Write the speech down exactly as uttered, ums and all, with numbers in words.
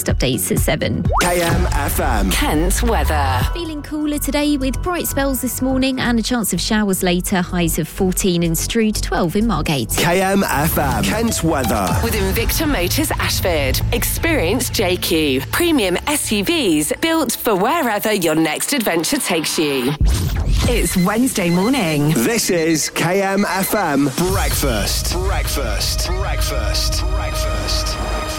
next updates at seven. K M F M. Kent weather. Feeling cooler today with bright spells this morning and a chance of showers later. Highs of fourteen in Strood, twelve in Margate. K M F M. Kent weather. With Invicta Motors Ashford. Experience J Q. Premium S U Vs built for wherever your next adventure takes you. It's Wednesday morning. This is K M F M Breakfast. Breakfast. Breakfast. Breakfast.